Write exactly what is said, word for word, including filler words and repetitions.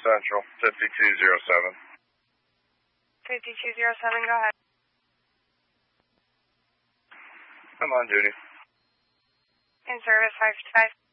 Central, fifty-two oh seven. fifty-two oh seven, go ahead. I'm on duty. In service, five five.